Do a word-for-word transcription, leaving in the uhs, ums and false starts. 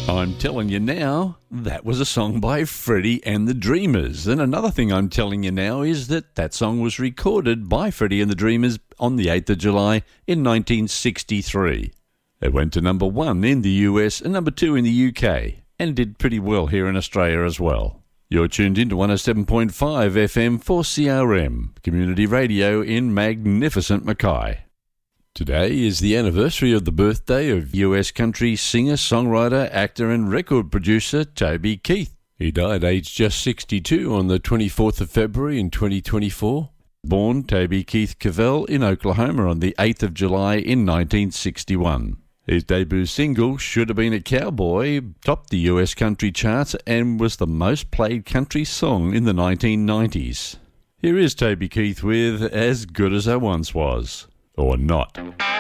I'm telling you now, that was a song by Freddie and the Dreamers. And another thing I'm telling you now is that that song was recorded by Freddie and the Dreamers on the eighth of July in nineteen sixty-three. It went to number one in the U S and number two in the U K, and did pretty well here in Australia as well. You're tuned in to one oh seven point five F M for C R M, community radio in magnificent Mackay. Today is the anniversary of the birthday of U S country singer, songwriter, actor and record producer Toby Keith. He died aged just sixty-two on the twenty-fourth of February in twenty twenty-four. Born Toby Keith Cavell in Oklahoma on the eighth of July in nineteen sixty-one. His debut single, Should Have Been a Cowboy, topped the U S country charts and was the most played country song in the nineteen nineties. Here is Toby Keith with As Good As I Once Was. Or not.